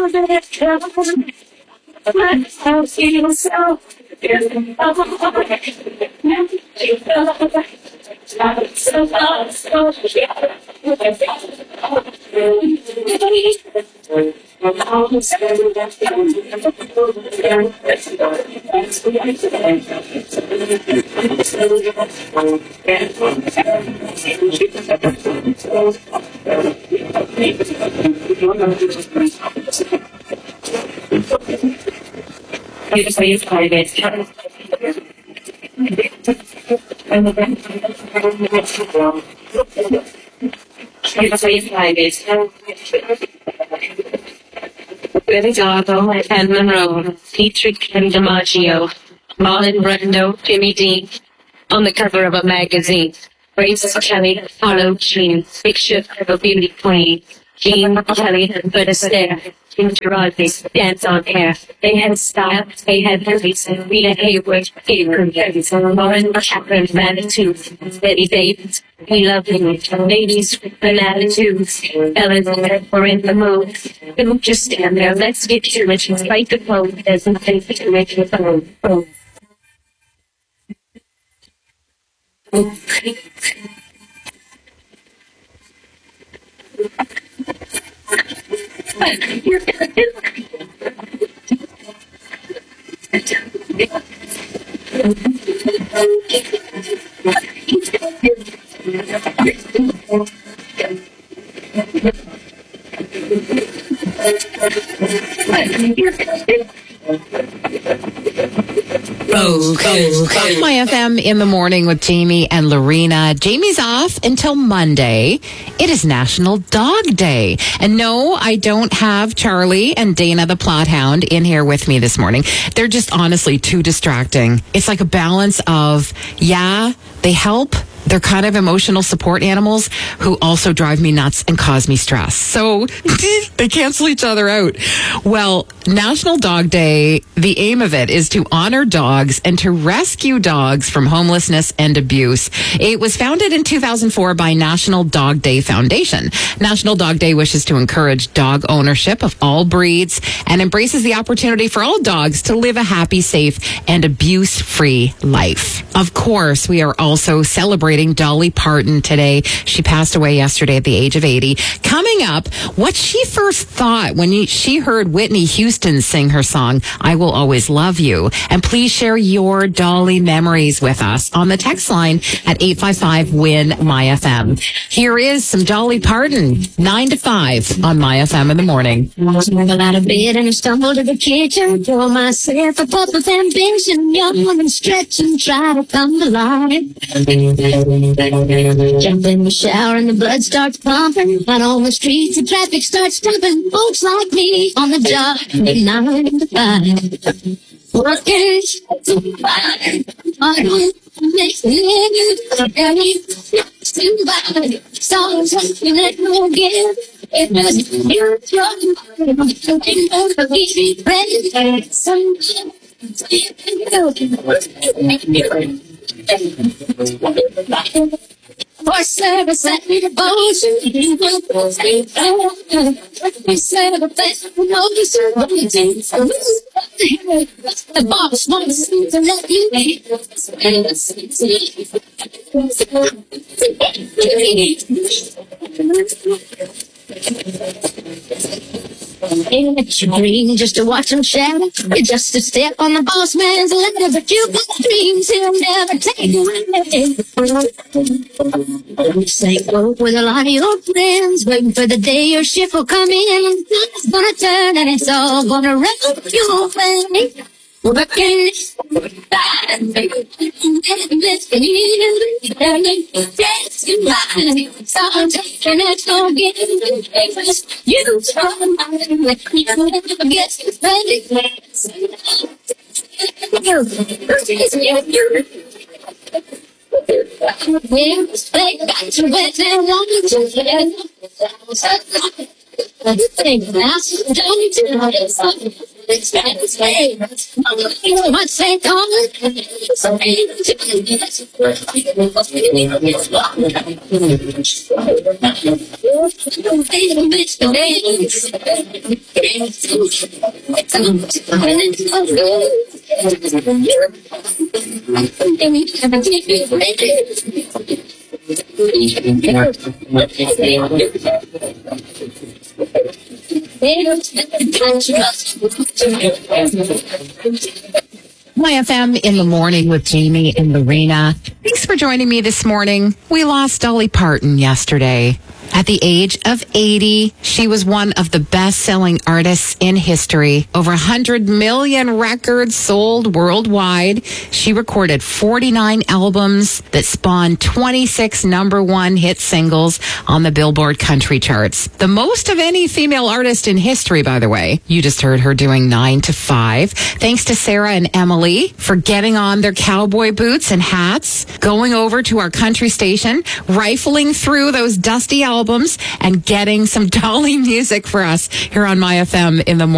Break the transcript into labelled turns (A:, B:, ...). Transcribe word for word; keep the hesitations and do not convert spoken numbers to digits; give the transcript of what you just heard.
A: You just use private. You just use private. Billy Dargo and Monroe, Dietrich and DiMaggio, Marlon Brando, Jimmy Dean, on the cover of a magazine. Grace Kelly, Harlow Jean, picture of a beauty queen. Jean Kelly and Bert Astaire, Ginger Rogers, dance on air. They had style, they had movies, Rita Hayworth, Gabriel Davis, Lauren Chapman, Manitou, Betty Davis. We love you, ladies with an attitude. Ellen we're in the mood. Don't just stand there, let's get to it. Fight the phone, there's nothing to make your phone. Oh. You're gonna do
B: Oh, okay. My F M in the morning with Jamie and Lorena. Jamie's off until Monday. It is National Dog Day. And no, I don't have Charlie and Dana the Plot Hound in here with me this morning. They're just honestly too distracting. It's like a balance of, yeah, they help. They're kind of emotional support animals who also drive me nuts and cause me stress. So they cancel each other out. Well, National Dog Day, the aim of it is to honor dogs and to rescue dogs from homelessness and abuse. It was founded in two thousand four by National Dog Day Foundation. National Dog Day wishes to encourage dog ownership of all breeds and embraces the opportunity for all dogs to live a happy, safe, and abuse-free life. Of course, we are also celebrating Dolly Parton today. She passed away yesterday at the age of eighty. Coming up, what she first thought when he, she heard Whitney Houston sing her song, I Will Always Love You. And please share your Dolly memories with us on the text line at eight five five, W I N, M Y F M. Here is some Dolly Parton, nine to five on My F M in the morning.
C: I was never out of bed and I stumbled to the kitchen. Told myself a pop of ambition, young and stretch and try to come to life. Jump in the shower and the blood starts pumping. Out on the streets the traffic starts stopping. Folks like me on the job, nine to five. Working to five. I don't make it. Somebody saw something that no give. It was your trouble. Something over me. Ready. Something. For service and devotion, we serve a place for no disability. The boss wants to let you be. It's your dream just to watch him shadow. You're just a step on the boss man's ladder, but you got dreams he'll never take away. You say go with a lot of your friends, waiting for the day your shift will come in, and it's gonna turn and it's all gonna wreck your way. Working bad, listen, dancing by, so taking it for giving. You told me that you never get ready. Take the mask, don't do this. It's bad, it's bad. You know what, say, darling? So,
B: Y F M in the morning with Jamie and Lorena. Thanks for joining me this morning. We lost Dolly Parton yesterday. At the age of eighty, she was one of the best-selling artists in history. Over one hundred million records sold worldwide. She recorded forty-nine albums that spawned twenty-six number one hit singles on the Billboard country charts. The most of any female artist in history, by the way. You just heard her doing nine to five. Thanks to Sarah and Emily for getting on their cowboy boots and hats, going over to our country station, rifling through those dusty albums, and getting some Dolly music for us here on My F M in the morning.